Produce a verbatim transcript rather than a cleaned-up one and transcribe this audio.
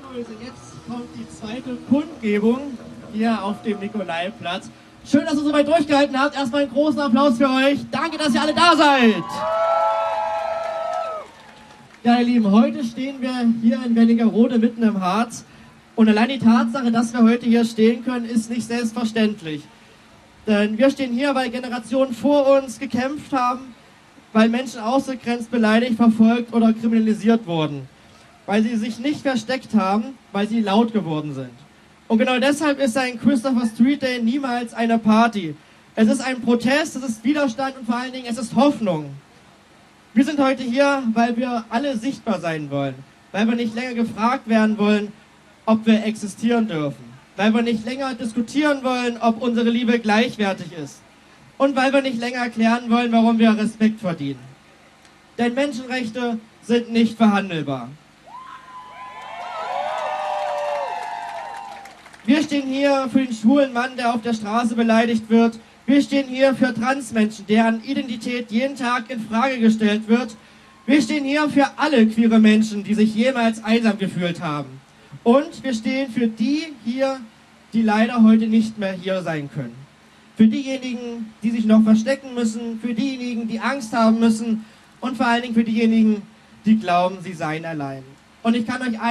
Also jetzt kommt die zweite Kundgebung hier auf dem Nikolaiplatz. Schön, dass ihr so weit durchgehalten habt. Erstmal einen großen Applaus für euch. Danke, dass ihr alle da seid. Ja, ihr Lieben, heute stehen wir hier in Wernigerode mitten im Harz. Und allein die Tatsache, dass wir heute hier stehen können, ist nicht selbstverständlich. Denn wir stehen hier, weil Generationen vor uns gekämpft haben, weil Menschen ausgegrenzt, beleidigt, verfolgt oder kriminalisiert wurden. Weil sie sich nicht versteckt haben, weil sie laut geworden sind. Und genau deshalb ist ein Christopher Street Day niemals eine Party. Es ist ein Protest, es ist Widerstand und vor allen Dingen es ist Hoffnung. Wir sind heute hier, weil wir alle sichtbar sein wollen. Weil wir nicht länger gefragt werden wollen, ob wir existieren dürfen. Weil wir nicht länger diskutieren wollen, ob unsere Liebe gleichwertig ist. Und weil wir nicht länger erklären wollen, warum wir Respekt verdienen. Denn Menschenrechte sind nicht verhandelbar. Wir stehen hier für den schwulen Mann, der auf der Straße beleidigt wird. Wir stehen hier für Transmenschen, deren Identität jeden Tag in Frage gestellt wird. Wir stehen hier für alle queere Menschen, die sich jemals einsam gefühlt haben. Und wir stehen für die hier, die leider heute nicht mehr hier sein können. Für diejenigen, die sich noch verstecken müssen, für diejenigen, die Angst haben müssen und vor allen Dingen für diejenigen, die glauben, sie seien allein. Und ich kann euch